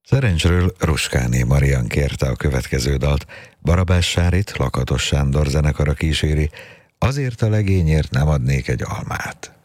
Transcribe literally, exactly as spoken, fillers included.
Szerencsről Ruskáné Marian kérte a következő dalt. Barabás Sárit Lakatos Sándor zenekara kíséri, Azért a legényért nem adnék egy almát.